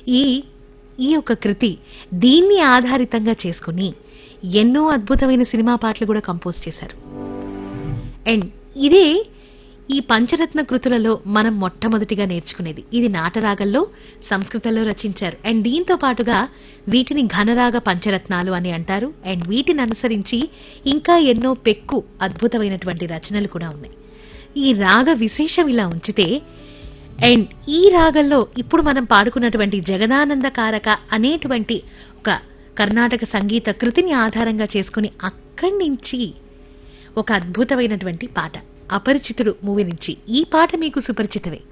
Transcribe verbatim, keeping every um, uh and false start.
ఈ ఈ యొక్క కృతి దీన్ని ఆధారితంగా చేసుకుని ఎన్నో అద్భుతమైన సినిమా పాటలు కూడా కంపోజ్ చేశారు. అండ్ ఇదే ఈ పంచరత్న కృతులలో మనం మొట్టమొదటిగా నేర్చుకునేది. ఇది నాటరాగంలో సంస్కృతంలో రచించారు. అండ్ దీంతో పాటుగా వీటిని ఘనరాగ పంచరత్నాలు అని అంటారు. అండ్ వీటిని అనుసరించి ఇంకా ఎన్నో పెక్కు అద్భుతమైనటువంటి రచనలు కూడా ఉన్నాయి. ఈ రాగ విశేషం ఇలా ఉంచితే, అండ్ ఈ రాగంలో ఇప్పుడు మనం పాడుకున్నటువంటి జగదానంద కారక అనేటువంటి ఒక కర్ణాటక సంగీత కృతిని ఆధారంగా చేసుకుని అక్కడి నుంచి ఒక అద్భుతమైనటువంటి పాట అపరిచితుడు మూవీ నుంచి ఈ పాట మీకు సుపరిచితమే.